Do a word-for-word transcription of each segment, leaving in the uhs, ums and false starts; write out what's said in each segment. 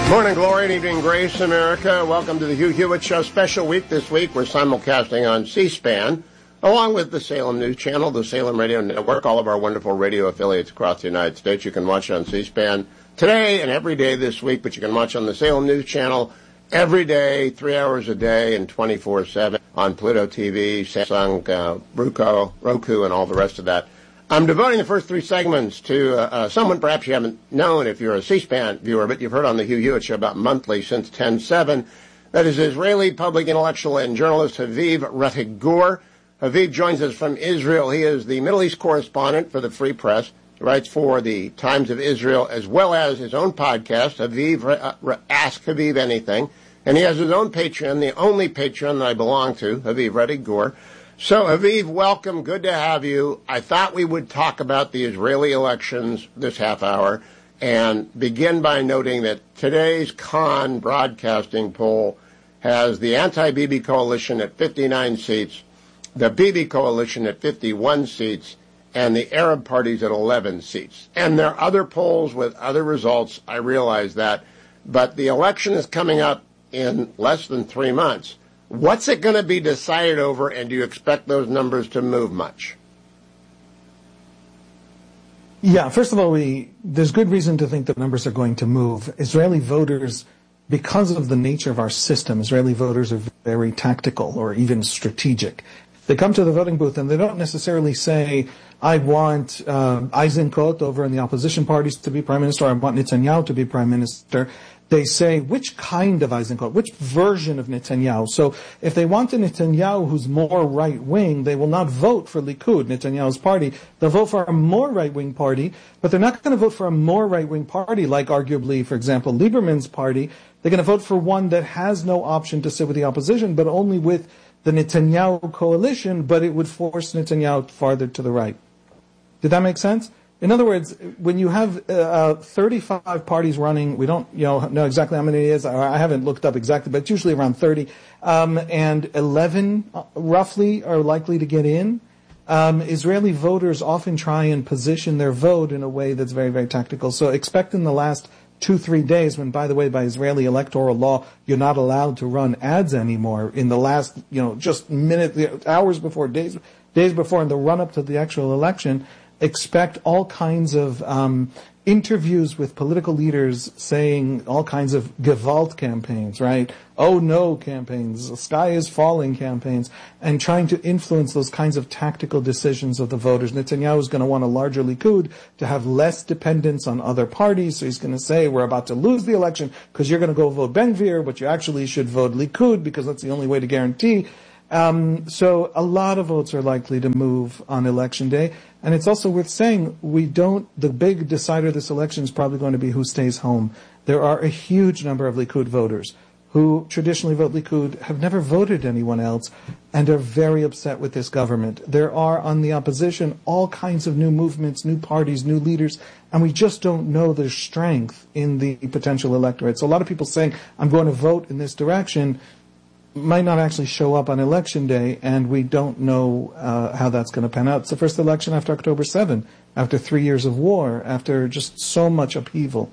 Morning glory and evening grace, America. Welcome to the Hugh Hewitt Show special week. This week we're simulcasting on C-SPAN, along with the Salem News Channel, the Salem Radio Network, all of our wonderful radio affiliates across the United States. You can watch on C-SPAN today and every day this week, but you can watch on the Salem News Channel every day, three hours a day, and twenty-four seven on Pluto T V, Samsung, uh, Roku, Roku, and all the rest of that. I'm devoting the first three segments to uh, uh, someone perhaps you haven't known if you're a C-SPAN viewer, but you've heard on the Hugh Hewitt Show about monthly since ten seven. That is Israeli public intellectual and journalist Haviv Rettig Gur. Haviv joins us from Israel. He is the Middle East correspondent for the Free Press. He writes for the Times of Israel as well as his own podcast, Haviv, uh, Ask Haviv Anything. And he has his own Patreon, the only Patreon that I belong to, Haviv Rettig Gur. So, Haviv, welcome. Good to have you. I thought we would talk about the Israeli elections this half hour and begin by noting that today's Khan broadcasting poll has the anti-Bibi coalition at fifty-nine seats, the Bibi coalition at fifty-one seats, and the Arab parties at eleven seats. And there are other polls with other results, I realize that, but the election is coming up in less than three months. What's it going to be decided over, and do you expect those numbers to move much? Yeah, first of all, we there's good reason to think the numbers are going to move. Israeli voters, because of the nature of our system, Israeli voters are very tactical or even strategic. They come to the voting booth and they don't necessarily say, I want uh, Eisenkot over in the opposition parties to be prime minister, or I want Netanyahu to be prime minister. They say, which kind of Eisenkot, which version of Netanyahu? So if they want a Netanyahu who's more right-wing, they will not vote for Likud, Netanyahu's party. They'll vote for a more right-wing party, but they're not going to vote for a more right-wing party like arguably, for example, Lieberman's party. They're going to vote for one that has no option to sit with the opposition, but only with the Netanyahu coalition, but it would force Netanyahu farther to the right. Did that make sense? In other words, when you have uh, thirty-five parties running, we don't you know, know exactly how many it is. I haven't looked up exactly, but it's usually around thirty. Um, and eleven, uh, roughly, are likely to get in. Um, Israeli voters often try and position their vote in a way that's very, very tactical. So expect in the last two, three days, when, by the way, by Israeli electoral law, you're not allowed to run ads anymore. In the last, you know, just minutes, hours before, days, days before, in the run-up to the actual election, expect all kinds of um, interviews with political leaders saying all kinds of Gewalt campaigns, right? Oh no campaigns, the sky is falling campaigns, and trying to influence those kinds of tactical decisions of the voters. Netanyahu is going to want a larger Likud to have less dependence on other parties, so he's going to say, we're about to lose the election because you're going to go vote Ben-Gvir, but you actually should vote Likud because that's the only way to guarantee. Um, so a lot of votes are likely to move on election day. And it's also worth saying, we don't, the big decider of this election is probably going to be who stays home. There are a huge number of Likud voters who traditionally vote Likud, have never voted anyone else, and are very upset with this government. There are, on the opposition, all kinds of new movements, new parties, new leaders, and we just don't know their strength in the potential electorate. So a lot of people saying, I'm going to vote in this direction, might not actually show up on election day, and we don't know uh, how that's going to pan out. It's the first election after October seventh, after three years of war, after just so much upheaval.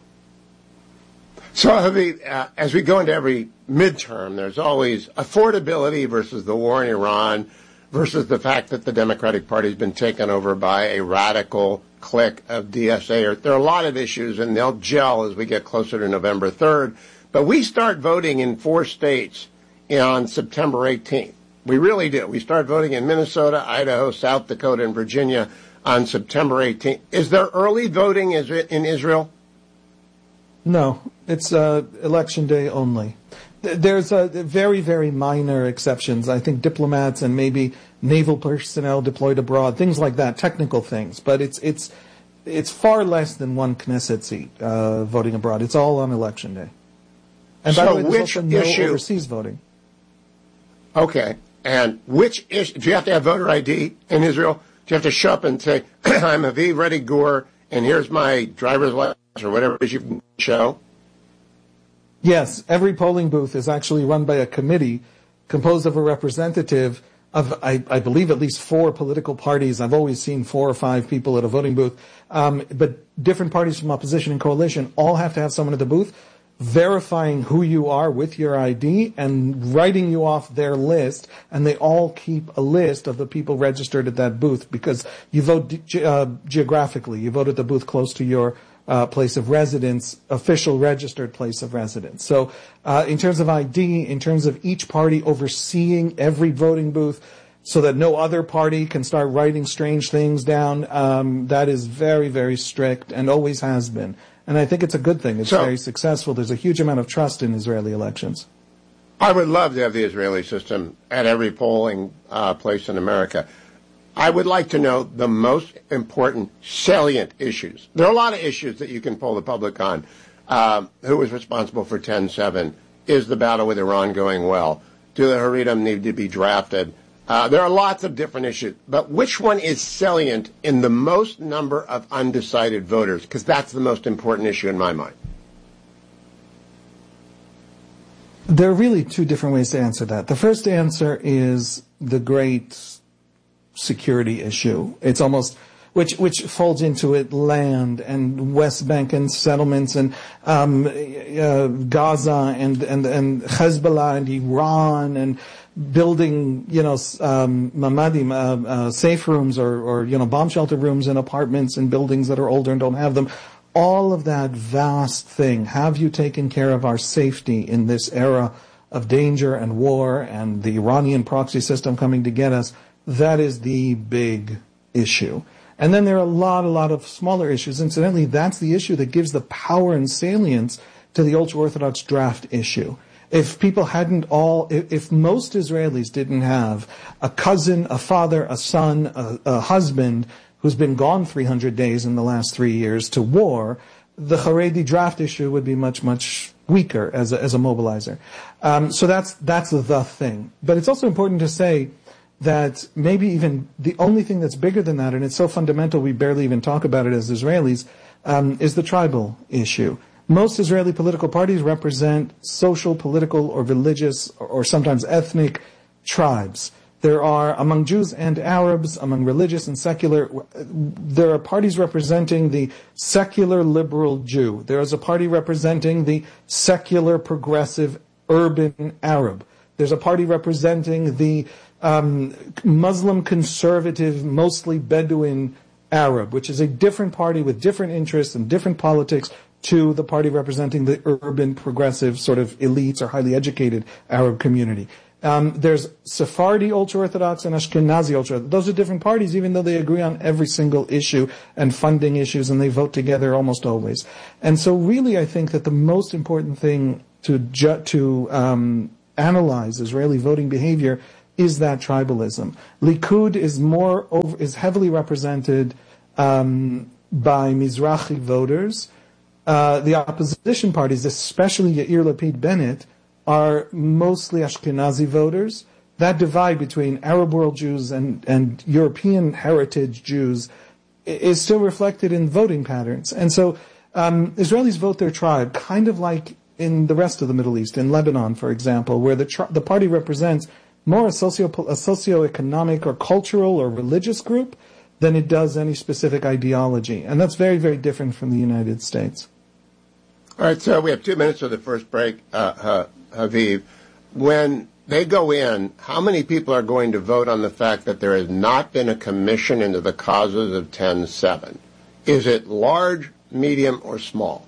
So, Haviv, uh, as we go into every midterm, there's always affordability versus the war in Iran versus the fact that the Democratic Party has been taken over by a radical clique of D S A. There are a lot of issues, and they'll gel as we get closer to November third. But we start voting in four states on September eighteenth. We really do. We start voting in Minnesota, Idaho, South Dakota, and Virginia on September eighteenth. Is there early voting in Israel? No, it's uh, election day only. There's uh, very, very minor exceptions. I think diplomats and maybe naval personnel deployed abroad, things like that, technical things. But it's it's it's far less than one Knesset seat uh, voting abroad. It's all on election day. And by so the way, there's which also no issue? overseas voting. Okay. And which issue? Do you have to have voter I D in Israel? Do you have to show up and say, I'm Haviv Rettig Gur, and here's my driver's license or whatever it is you can show? Yes. Every polling booth is actually run by a committee composed of a representative of, I, I believe, at least four political parties. I've always seen four or five people at a voting booth. Um, but different parties from opposition and coalition all have to have someone at the booth. verifying who you are with your I D and writing you off their list, and they all keep a list of the people registered at that booth because you vote ge- uh, geographically. You vote at the booth close to your uh, place of residence, official registered place of residence. So uh, in terms of I D, in terms of each party overseeing every voting booth so that no other party can start writing strange things down, um, that is very, very strict and always has been. And I think it's a good thing. It's so, very successful. There's a huge amount of trust in Israeli elections. I would love to have the Israeli system at every polling uh, place in America. I would like to know the most important salient issues. There are a lot of issues that you can poll the public on. Uh, who was responsible for ten seven? Is the battle with Iran going well? Do the Haredim need to be drafted? Uh, there are lots of different issues, but which one is salient in the most number of undecided voters? Because that's the most important issue in my mind. There are really two different ways to answer that. The first answer is the great security issue. It's almost, which which folds into it land and West Bank and settlements and um, uh, Gaza and, and, and Hezbollah and Iran and building, you know, um, mamadim, uh, uh, safe rooms or, or, you know, bomb shelter rooms in apartments and buildings that are older and don't have them. All of that vast thing. Have you taken care of our safety in this era of danger and war and the Iranian proxy system coming to get us? That is the big issue. And then there are a lot, a lot of smaller issues. Incidentally, that's the issue that gives the power and salience to the ultra-Orthodox draft issue. If people hadn't all, if, if most Israelis didn't have a cousin, a father, a son, a, a husband who's been gone three hundred days in the last three years to war, the Haredi draft issue would be much, much weaker as a, as a mobilizer. Um, so that's, that's the thing. But it's also important to say that maybe even the only thing that's bigger than that, and it's so fundamental we barely even talk about it as Israelis, um, is the tribal issue. Most Israeli political parties represent social, political, or religious, or, or sometimes ethnic tribes. There are, among Jews and Arabs, among religious and secular, there are parties representing the secular liberal Jew. There is a party representing the secular progressive urban Arab. There's a party representing the um, Muslim conservative, mostly Bedouin Arab, which is a different party with different interests and different politics to the party representing the urban, progressive, sort of elites or highly educated Arab community. Um, there's Sephardi ultra-Orthodox and Ashkenazi ultra-Orthodox. Those are different parties, even though they agree on every single issue and funding issues, and they vote together almost always. And so really I think that the most important thing to ju- to um, analyze Israeli voting behavior is that tribalism. Likud is more over, is heavily represented um, by Mizrahi voters. Uh, the opposition parties, especially Yair Lapid Bennett, are mostly Ashkenazi voters. That divide between Arab world Jews and, and European heritage Jews is still reflected in voting patterns. And so um, Israelis vote their tribe, kind of like in the rest of the Middle East, in Lebanon, for example, where the tri- the party represents more a, socio- a socioeconomic or cultural or religious group than it does any specific ideology. And that's very, very different from the United States. All right, so we have two minutes of the first break, uh, Haviv. When they go in, how many people are going to vote on the fact that there has not been a commission into the causes of ten seven? Is it large, medium, or small?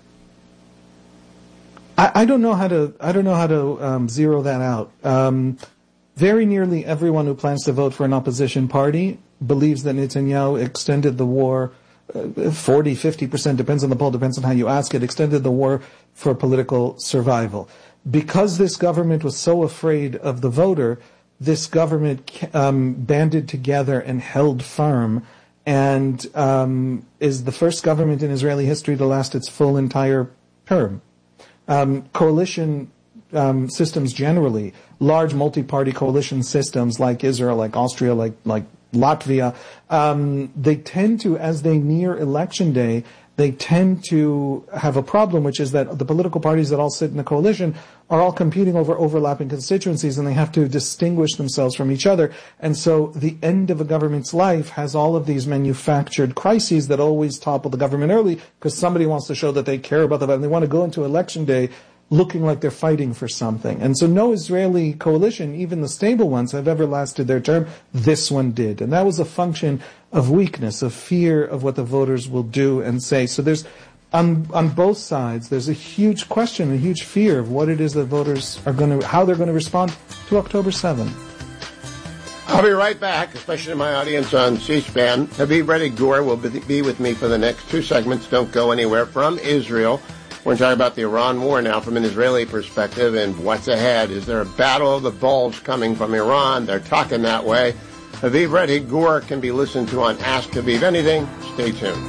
I, I don't know how to. I don't know how to um, zero that out. Um, very nearly everyone who plans to vote for an opposition party believes that Netanyahu extended the war. Uh, forty, fifty percent, depends on the poll, depends on how you ask it, extended the war for political survival. Because this government was so afraid of the voter, this government um, banded together and held firm, and um, is the first government in Israeli history to last its full entire term. Um, coalition um, systems generally, large multi-party coalition systems like Israel, like Austria, like like Latvia, um, they tend to, as they near election day, they tend to have a problem, which is that the political parties that all sit in the coalition are all competing over overlapping constituencies, and they have to distinguish themselves from each other. And so the end of a government's life has all of these manufactured crises that always topple the government early because somebody wants to show that they care about the vote, and they want to go into election day looking like they're fighting for something. And so no Israeli coalition, even the stable ones, have ever lasted their term. This one did. And that was a function of weakness, of fear of what the voters will do and say. So there's, on, on both sides, there's a huge question, a huge fear of what it is that voters are going to, how they're going to respond to October seventh. I'll be right back, especially to my audience on C-SPAN. Haviv Reddy Gur will be with me for the next two segments. Don't go anywhere. From Israel, we're going to talk about the Iran war now from an Israeli perspective and what's ahead. Is there a battle of the bulge coming from Iran? They're talking that way. Haviv Reddy Gur can be listened to on Ask Haviv Anything. Stay tuned.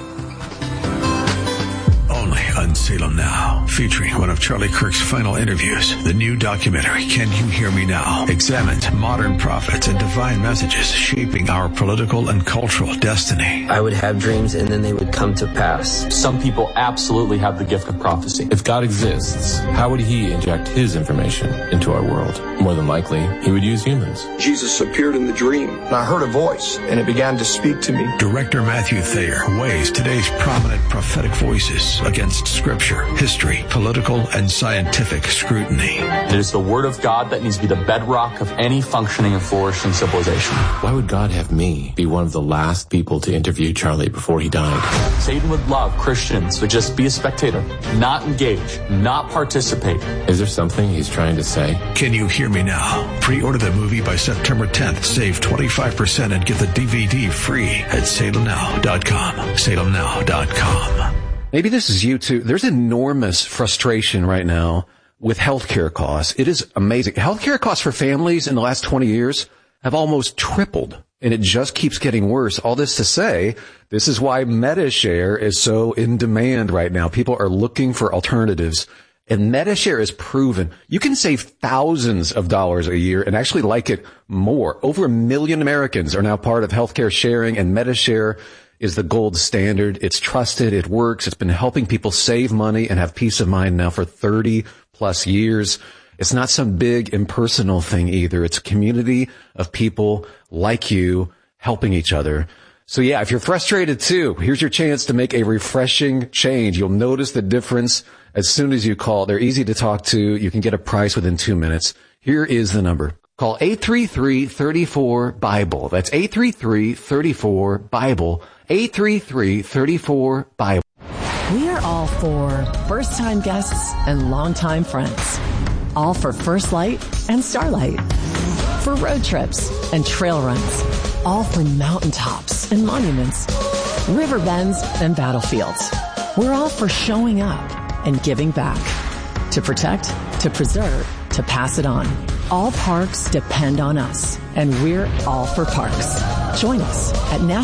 Only on Salem Now, featuring one of Charlie Kirk's final interviews. The new documentary, Can You Hear Me Now? Examined modern prophets and divine messages shaping our political and cultural destiny. I would have dreams and then they would come to pass. Some people absolutely have the gift of prophecy. If God exists, how would he inject his information into our world? More than likely, he would use humans. Jesus appeared in the dream, and I heard a voice, and it began to speak to me. Director Matthew Thayer weighs today's prominent prophetic voices against scripture, history, political, and scientific scrutiny. It is the word of God that needs to be the bedrock of any functioning and flourishing civilization. Why would God have me be one of the last people to interview Charlie before he died? Satan would love Christians to just be a spectator, not engage, not participate. Is there something he's trying to say? Can You Hear Me Now? Pre-order the movie by September tenth. Save twenty-five percent and get the D V D free at salem now dot com. salem now dot com. Maybe this is you too. There's enormous frustration right now with healthcare costs. It is amazing. Healthcare costs for families in the last twenty years have almost tripled, and it just keeps getting worse. All this to say, this is why MediShare is so in demand right now. People are looking for alternatives, and MediShare is proven. You can save thousands of dollars a year and actually like it more. Over a million Americans are now part of healthcare sharing, and MediShare is the gold standard. It's trusted. It works. It's been helping people save money and have peace of mind now for thirty plus years. It's not some big impersonal thing either. It's a community of people like you helping each other. So yeah, if you're frustrated too, here's your chance to make a refreshing change. You'll notice the difference as soon as you call. They're easy to talk to. You can get a price within two minutes. Here is the number. Call eight three three, three four, Bible. That's eight three three, three four, Bible. eight three three, three four, Bible. We are all for first-time guests and longtime friends. All for First Light and Starlight. For road trips and trail runs. All for mountaintops and monuments. River bends and battlefields. We're all for showing up and giving back. To protect, to preserve, to pass it on. All parks depend on us, and we're all for parks. Join us at National